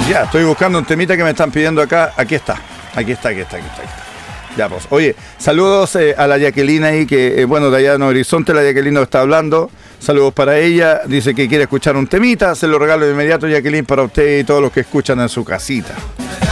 Ya, estoy buscando un temita que me están pidiendo acá. Aquí está. Ya, pues. Oye, saludos a la Jacqueline ahí, que, bueno, de allá en Horizonte, la Jacqueline nos está hablando. Saludos para ella. Dice que quiere escuchar un temita. Se lo regalo de inmediato, Jacqueline, para usted y todos los que escuchan en su casita.